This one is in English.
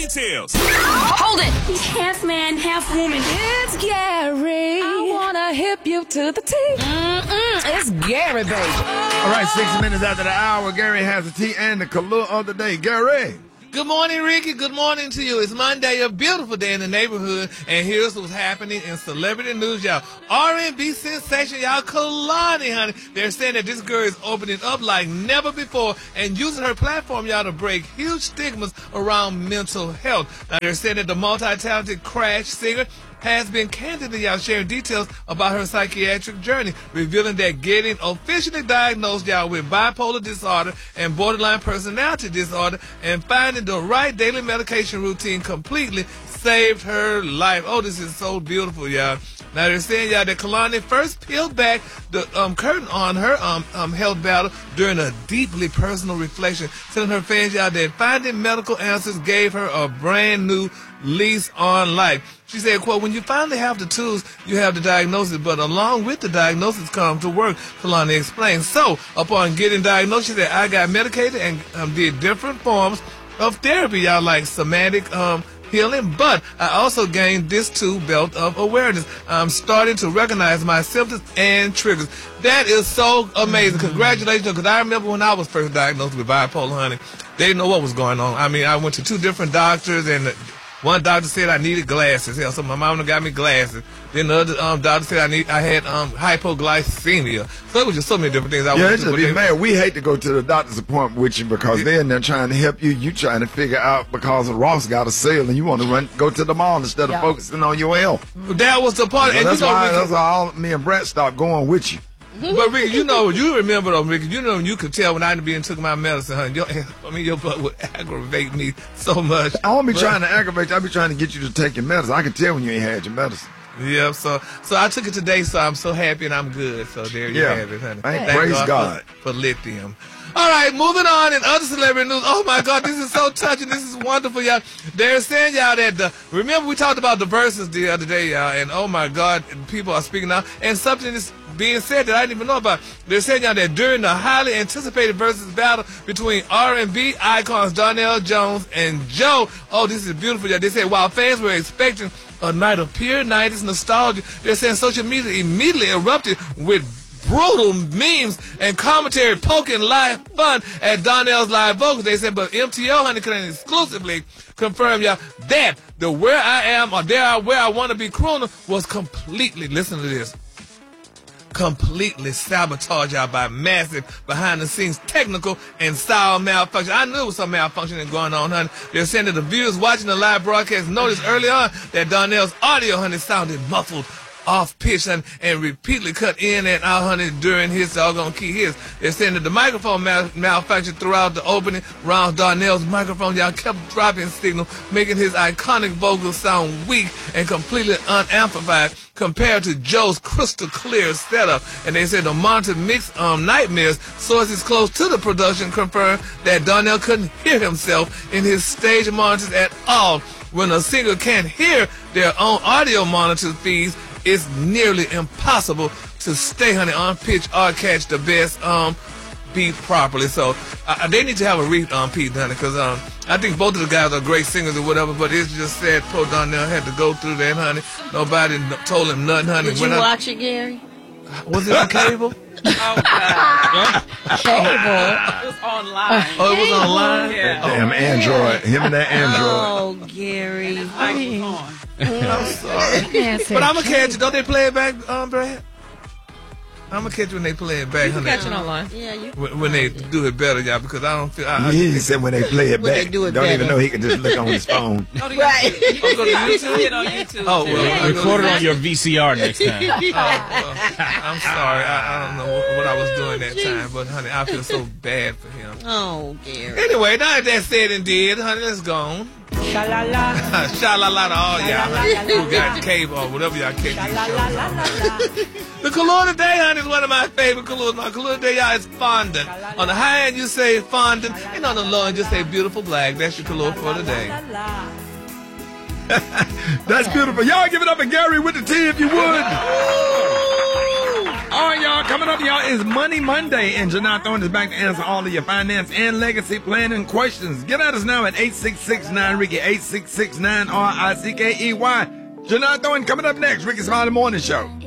details. Hold it! He's half man, half woman. It's Gary. I wanna hip you to the T. It's Gary, baby. All right, 6 minutes after the hour, Gary has the tea and the color of the day. Gary. Good morning, Ricky. Good morning to you. It's Monday, a beautiful day in the neighborhood, and here's what's happening in celebrity news, y'all. R&B sensation, y'all, Kehlani, honey. They're saying that this girl is opening up like never before and using her platform, y'all, to break huge stigmas around mental health. Now, they're saying that the multi-talented Crash singer has been candidly, y'all, sharing details about her psychiatric journey, revealing that getting officially diagnosed, y'all, with bipolar disorder and borderline personality disorder and finding the right daily medication routine completely saved her life. Oh, this is so beautiful, y'all. Now, they're saying, y'all, that Kehlani first peeled back the curtain on her health battle during a deeply personal reflection, telling her fans, y'all, that finding medical answers gave her a brand new lease on life. She said, quote, when you finally have the tools, you have the diagnosis, but along with the diagnosis comes to work, Kehlani explained. So, upon getting diagnosed, she said, I got medicated and did different forms of therapy, y'all, like somatic healing, but I also gained this tool belt of awareness. I'm starting to recognize my symptoms and triggers. That is so amazing. Congratulations, because I remember when I was first diagnosed with bipolar, honey, they didn't know what was going on. I mean, I went to 2 different doctors, and one doctor said I needed glasses. Hell, so my mom got me glasses. Then the other doctor said I had hypoglycemia. So it was just so many different things. It's just be mad. We hate to go to the doctor's appointment with you because they're in there trying to help you. You trying to figure out because Ross got a sale and you want to go to the mall instead of focusing on your health. That was the part. And that's why all me and Brett stopped going with you. But Ricky, you remember though, Ricky, you could tell when I took my medicine, honey. Your butt would aggravate me so much. I won't be trying to aggravate you. I'll be trying to get you to take your medicine. I can tell when you ain't had your medicine. Yeah, so I took it today, so I'm so happy and I'm good. So there you have it, honey. Thank praise God. For lithium. All right, moving on in other celebrity news. Oh, my God, this is so touching. This is wonderful, y'all. They're saying, y'all, that remember we talked about the verses the other day, y'all, and oh, my God, people are speaking now. And something is being said that I didn't even know about. They're saying, y'all, that during the highly anticipated versus battle between R&B icons Donell Jones and Joe, oh, this is beautiful, y'all. They said while fans were expecting a night of pure 90s nostalgia, they're saying social media immediately erupted with brutal memes and commentary poking live fun at Donnell's live vocals. They said, but MTO, honey, can exclusively confirm, y'all, that the Where I Am or Where I Want to Be crooner was completely, listen to this, completely sabotaged out by massive behind-the-scenes technical and style malfunction. I knew there was some malfunctioning going on, honey. They're saying that the viewers watching the live broadcast noticed early on that Donnell's audio, honey, sounded muffled, off-pitch, and repeatedly cut in and out, honey, during his doggone key hits. They're saying that the microphone malfunctioned throughout the opening round. Donnell's microphone, y'all, kept dropping signal, making his iconic vocals sound weak and completely unamplified compared to Joe's crystal clear setup. And they said the monitor mix nightmares, sources close to the production confirmed that Donnell couldn't hear himself in his stage monitors at all. When a singer can't hear their own audio monitor feeds, it's nearly impossible to stay, honey, on pitch or catch the best beat properly. So they need to have a repeat, honey, because I think both of the guys are great singers or whatever, but it's just sad poor Donnell had to go through that, honey. Nobody told him nothing, honey. Did you watch it, Gary? Was it on cable? Oh, God. Cable? It was online. Oh, it was online? Yeah. Damn Android. Him and that Android. Oh, Gary. Light was on. I'm sorry. But I'm going to catch it. Don't they play it back, Brad? I'm going to catch it when they play it back, honey. Catch it online. Yeah, you When they do it better, y'all, because I don't feel... He said when they play it When they back, do it don't even better. know he can just look on his phone. Go to Right. YouTube. Go to YouTube? Get on YouTube. Oh, well, Record it on your VCR next time. I'm sorry. I don't know what I was doing that time, but, honey, I feel so bad for him. Oh, Gary. Anyway, now that said and did, honey, let's go on. Sha-la-la. Sha-la-la to all y'all, honey, who got cable or whatever y'all catch these shows on. The color today, honey, is one of my favorite colors. My color today, y'all, is fondant. On the high end, you say fondant, and on the low end, you say beautiful black. That's your color for today. That's beautiful. Y'all give it up for Gary with the tea if you would. All right, y'all. Coming up, y'all, is Money Monday, and Janai Thorne is back to answer all of your finance and legacy planning questions. Get at us now at 866-9-RICKY, 866-9-RICKEY. Janai Thorne coming up next. Ricky Smiley Morning Show.